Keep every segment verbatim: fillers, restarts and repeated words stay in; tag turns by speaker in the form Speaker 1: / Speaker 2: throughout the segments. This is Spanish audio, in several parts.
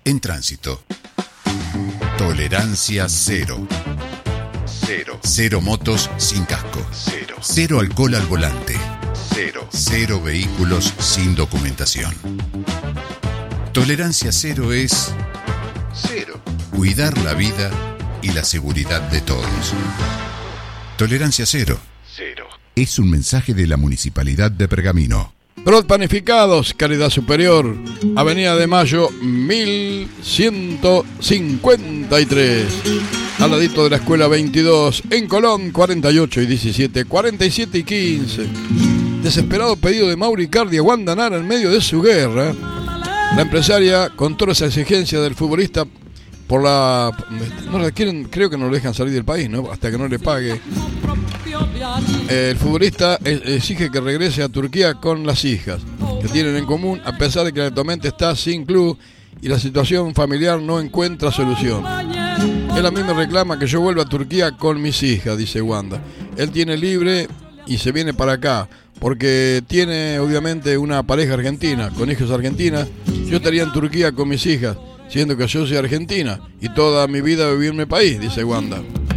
Speaker 1: en tránsito. Tolerancia cero. Cero. Cero motos sin casco. Cero. Cero alcohol al volante. Cero. Cero vehículos sin documentación. Tolerancia cero es cero. Cuidar la vida y la seguridad de todos. Tolerancia cero. Cero. Es un mensaje de la Municipalidad de Pergamino.
Speaker 2: Brot Panificados, calidad superior. Avenida de Mayo, mil ciento cincuenta y tres. Al ladito de la Escuela veintidós, en Colón, cuarenta y ocho y diecisiete, cuarenta y siete y quince. Desesperado pedido de Mauro Icardi a Wanda Nara en medio de su guerra. La empresaria, con todas las exigencias del futbolista, por la... no la quieren, creo que no lo dejan salir del país, ¿no? Hasta que no le pague. El futbolista exige que regrese a Turquía con las hijas que tienen en común, a pesar de que actualmente está sin club y la situación familiar no encuentra solución. Él a mí me reclama que yo vuelva a Turquía con mis hijas, dice Wanda. Él tiene libre y se viene para acá porque tiene obviamente una pareja argentina, con hijos argentinas. Yo estaría en Turquía con mis hijas, siendo que yo soy argentina y toda mi vida viví en mi país, dice Wanda.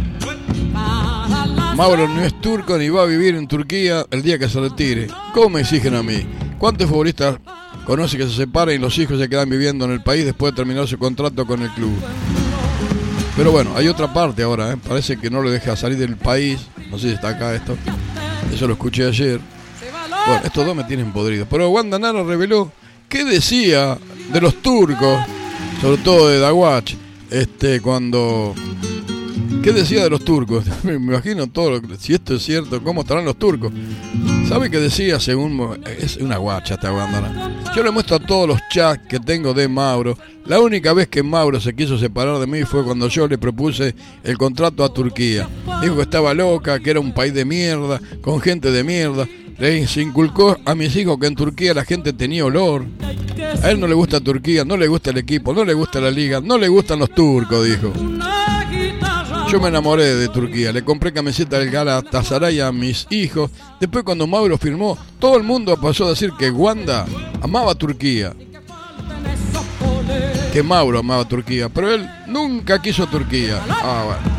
Speaker 2: Mauro no es turco ni va a vivir en Turquía el día que se retire. ¿Cómo me exigen a mí? ¿Cuántos futbolistas conoce que se separan y los hijos se quedan viviendo en el país después de terminar su contrato con el club? Pero bueno, hay otra parte ahora, ¿eh? Parece que no lo deja salir del país. No sé si está acá esto. Eso lo escuché ayer. Bueno, estos dos me tienen podrido. Pero Wanda Nara reveló qué decía de los turcos, sobre todo de Daguach, este, cuando... ¿Qué decía de los turcos? Me imagino todo lo que, si esto es cierto, ¿cómo estarán los turcos? ¿Sabe qué decía? Según es una guacha esta Wanda. Yo le muestro a todos los chats que tengo de Mauro. La única vez que Mauro se quiso separar de mí fue cuando yo le propuse el contrato a Turquía. Dijo que estaba loca, que era un país de mierda, con gente de mierda. Le inculcó a mis hijos que en Turquía la gente tenía olor. A él no le gusta Turquía, no le gusta el equipo, no le gusta la liga, no le gustan los turcos, dijo. Yo me enamoré de Turquía, le compré camiseta del Galatasaray a mis hijos. Después cuando Mauro firmó, todo el mundo pasó a decir que Wanda amaba a Turquía. Que Mauro amaba a Turquía, pero él nunca quiso Turquía. Ah, bueno.